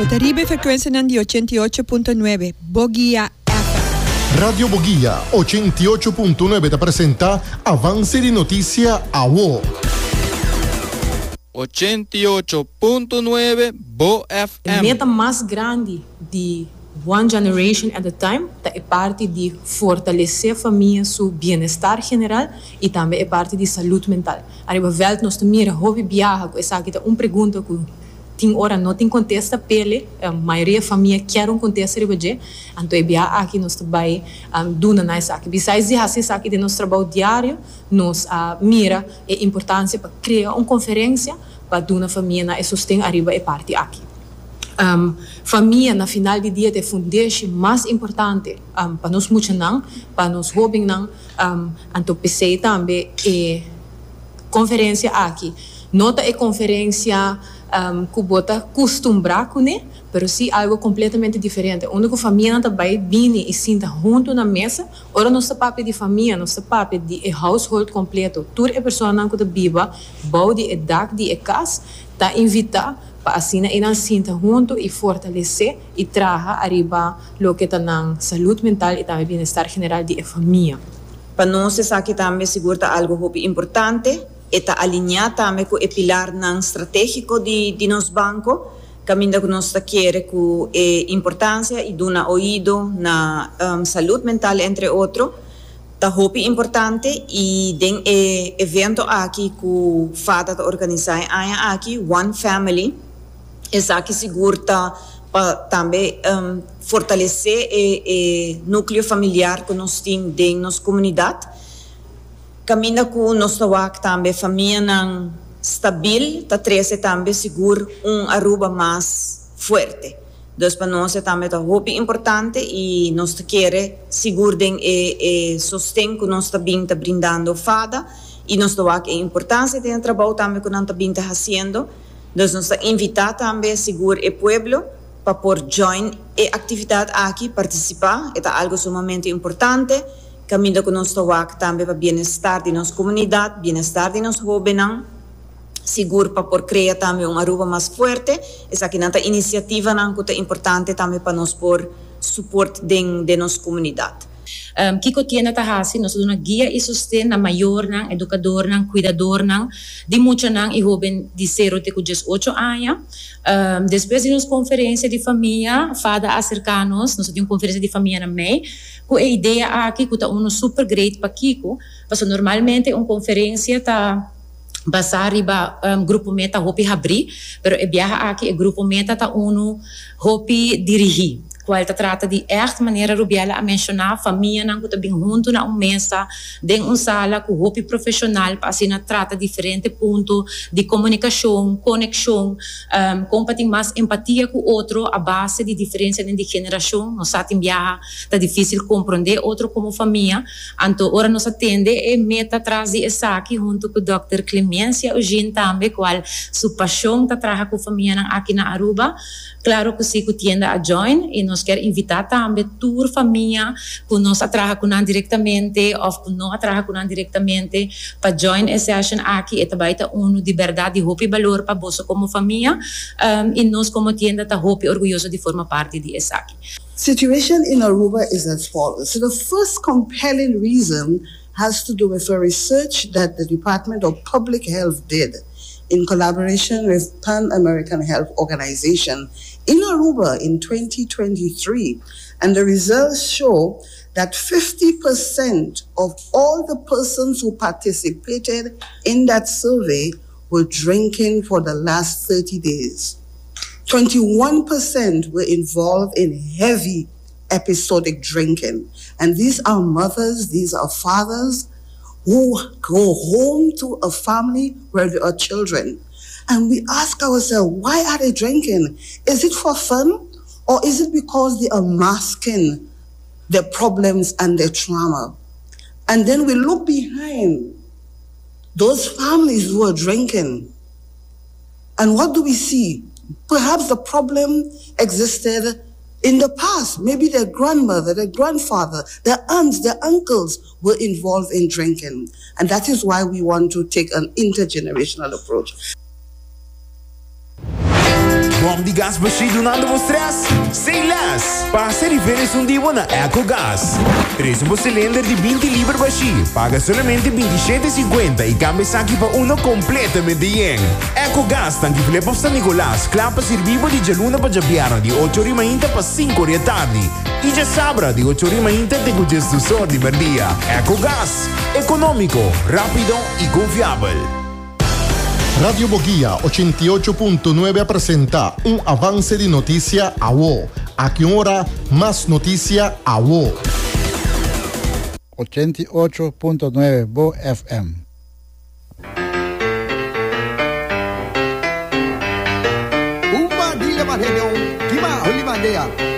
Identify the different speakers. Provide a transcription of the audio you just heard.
Speaker 1: Potaribe frequenza di 88.9, Bogia FM.
Speaker 2: Radio Bogia 88.9 te presenta Avance di Notizia a UO.
Speaker 3: 88.9 Bo FM.
Speaker 4: A meta mais grande de One Generation at a Time é parte de fortalecer a família, seu bem-estar general e também é parte de saúde mental. Arriba velt nós também hobby viajar, essa aqui é uma pergunta que tem hora não tem contesta pele, a maioria da família quer contesta arriba de, então é viajar aqui nós também duna nós aqui. Besides de fazer aqui de nosso trabalho diário, nós mira a importância para criar uma conferência para duna família na sustém arriba é parte aqui. Família na final do dia é a fundação mais importante para nós muitos não, para nós hobby não, então pensei também é conferência aqui. Nota é conferência que bota costumbrar com né, mas sim algo completamente diferente. Onde a família também vem e senta junto na mesa, ora nosso papel de família, nosso papel de household completo, toda a pessoa que está viva, bau de dak de casa, está invitar para assim e não senta junto e fortalecer e traga arriba lo que está na saúde mental e também bem-estar general de família.
Speaker 5: Para nós isso aqui também segura algo muito importante. Está alinhado também com o pilar estratégico de nosso banco, caminho que nós queremos com a importância e dar ouvido na saúde mental, entre outros. Está muito importante e tem evento aqui que o FADA organiza aqui, One Family, essa aqui segura para também fortalecer o núcleo familiar que nós temos em nossa comunidade. Caminha com nosso WAC também, família stabil, tá treze também seguro aruba mais forte. Então, para nós também é muito importante e nós queremos segurar e sustento que nós também está brindando fada e nosso WAC é importante de trabalho também que nós também está fazendo. Então, nós invitamos também a segurar o povo para por join a atividade aqui, participar, é algo sumamente importante. Caminho com nosso WAC também para bem-estar de nossa comunidade, bem-estar de nosso jovens, seguro para por criar também uma aruba mais forte. Essa aqui é uma iniciativa que é importante também para nós por suporte de nossa comunidade.
Speaker 6: Kiko tiene tahasi, nós damos guia e sustento na maior, educador, cuidador, de muitos e jovens de 0 até 18 anos. Depois de nossa conferência de família, fada acercar-nos, nós temos uma conferência de família na MEI, com a ideia aqui que está super great para Kiko, porque normalmente uma conferência está basar riba grupo meta hopi abrir, pero e viaja aqui o grupo meta tá hopi dirigir. Qual trata de maneira rubiela a mencionar família não que bem junto na mesa dentro uma sala com hopi profissional para assim trata diferente ponto de comunicação, conexão, compartilhar mais empatia com o outro a base de diferença de geração. Nós sabemos que tá difícil compreender outro como família, então ora nós atende e meta traz essa aqui junto com o Dr. Clemência Eugene também qual sua paixão tá traga com família aqui na Aruba. Claro que se tienda a join e nós quer invitar também toda a família que nós atraja com diretamente ou que não atraja com diretamente para join a session aqui e também tá de verdade e valor para você como família e nós como tienda tá orgulhoso de formar parte de essa aqui.
Speaker 7: Situation in Aruba is as follows. So the first compelling reason has to do with a research that the Department of Public Health did in collaboration with Pan American Health Organization in Aruba in 2023. And the results show that 50% of all the persons who participated in that survey were drinking for the last 30 days. 21% were involved in heavy episodic drinking. And these are mothers, these are fathers who go home to a family where there are children. And we ask ourselves, why are they drinking? Is it for fun? Or is it because they are masking their problems and their trauma? And then we look behind those families who are drinking. And what do we see? Perhaps the problem existed in the past. Maybe their grandmother, their grandfather, their aunts, their uncles were involved in drinking. And that is why we want to take an intergenerational approach.
Speaker 3: Bom de gás baixo donando o stress? Sem less! Passa e vês um dia na EcoGás. Traz um cilindro de 20 libras baixo. Paga somente 27,50 e cambia aqui para um completamente yen. EcoGás tanque flepa San Nicolás. Clapa servivo de Jaluna para Jabiara de 8h30 para 5h da tarde. E já sabra de 8h30 te cujas do sol de merdia. EcoGás. Econômico, rápido e confiável.
Speaker 2: Radio Boguía 88.9 presenta un avance de noticia a vos. A qué hora más noticia a vos.
Speaker 8: 88.9 Bo FM.
Speaker 9: Uma dile manhã, kima holi mandea.